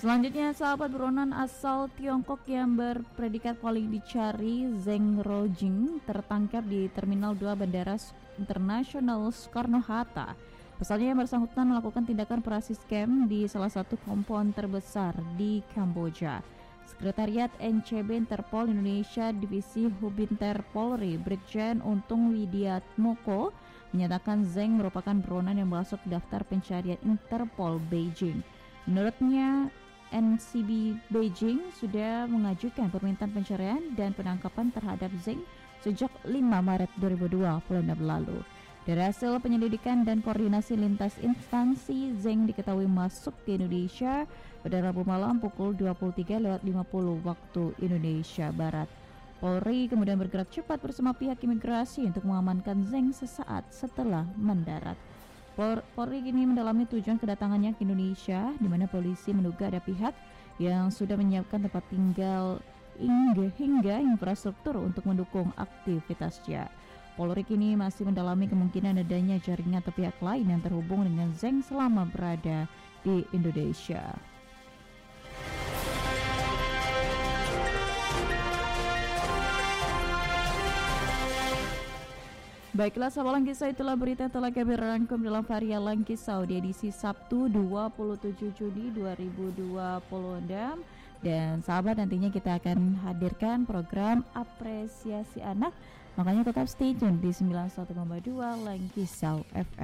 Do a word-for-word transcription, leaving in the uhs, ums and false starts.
Selanjutnya, sahabat buronan asal Tiongkok yang berpredikat paling dicari, Zeng Rojing, tertangkap di Terminal dua Bandara Internasional Soekarno-Hatta. Pasalnya yang bersangkutan melakukan tindakan operasi scam di salah satu kompon terbesar di Kamboja. Sekretariat N C B Interpol Indonesia Divisi Hubinter Polri, Brigjen Untung Widiatmoko, menyatakan Zeng merupakan buronan yang masuk daftar pencarian Interpol Beijing. Menurutnya, N C B Beijing sudah mengajukan permintaan pencarian dan penangkapan terhadap Zeng sejak lima Maret dua ribu dua puluh enam lalu. Dari hasil penyelidikan dan koordinasi lintas instansi, Zeng diketahui masuk ke Indonesia pada Rabu malam pukul dua puluh tiga lewat lima puluh waktu Indonesia Barat. Polri kemudian bergerak cepat bersama pihak imigrasi untuk mengamankan Zeng sesaat setelah mendarat. Polri kini mendalami tujuan kedatangannya ke Indonesia, di mana polisi menduga ada pihak yang sudah menyiapkan tempat tinggal hingga, hingga infrastruktur untuk mendukung aktivitasnya. Polri kini masih mendalami kemungkinan adanya jaringan atau pihak lain yang terhubung dengan Zeng selama berada di Indonesia. Baiklah sahabat Langkisau, itulah berita yang telah kami rangkum dalam varian Langkisau di edisi Sabtu dua puluh tujuh Juni dua ribu dua puluh enam. Dan sahabat, nantinya kita akan hadirkan program apresiasi anak, makanya tetap stay tune di sembilan puluh satu koma dua Langkisau F M.